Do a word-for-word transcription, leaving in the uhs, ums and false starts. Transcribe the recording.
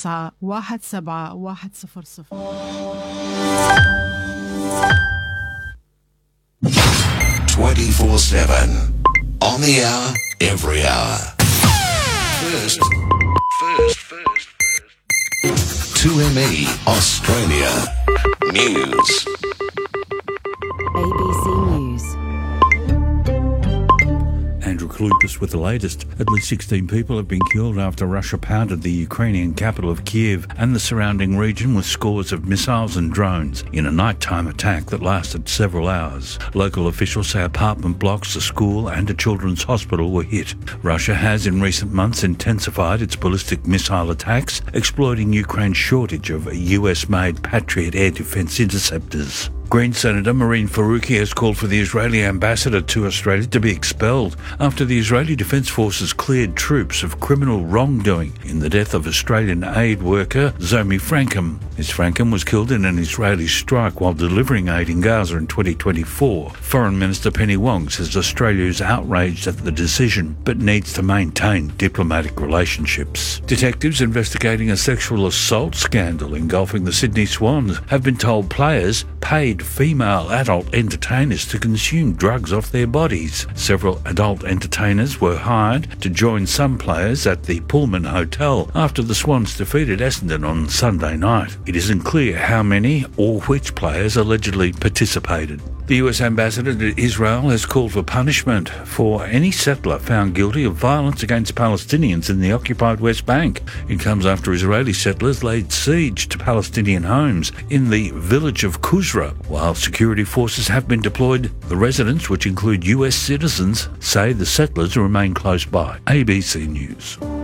تسعة واحد سبعة واحد صفر صفر. twenty-four seven on the hour, every hour. First, first, first, first. two M E Australia News. A B C News. Andrew Kalupas with the latest. At least sixteen people have been killed after Russia pounded the Ukrainian capital of Kiev and the surrounding region with scores of missiles and drones in a nighttime attack that lasted several hours. Local officials say apartment blocks, a school and a children's hospital were hit. Russia has in recent months intensified its ballistic missile attacks, exploiting Ukraine's shortage of U S-made Patriot air defence interceptors. Green Senator Marine Faruqi has called for the Israeli ambassador to Australia to be expelled after the Israeli Defence Forces cleared troops of criminal wrongdoing in the death of Australian aid worker Zomi Frankham. Miz Frankham was killed in an Israeli strike while delivering aid in Gaza in twenty twenty-four. Foreign Minister Penny Wong says Australia is outraged at the decision but needs to maintain diplomatic relationships. Detectives investigating a sexual assault scandal engulfing the Sydney Swans have been told players paid female adult entertainers to consume drugs off their bodies. Several adult entertainers were hired to join some players at the Pullman Hotel after the Swans defeated Essendon on Sunday night. It isn't clear how many or which players allegedly participated. The U S ambassador to Israel has called for punishment for any settler found guilty of violence against Palestinians in the occupied West Bank. It comes after Israeli settlers laid siege to Palestinian homes in the village of Kuzra. While security forces have been deployed, the residents, which include U S citizens, say the settlers remain close by. A B C News.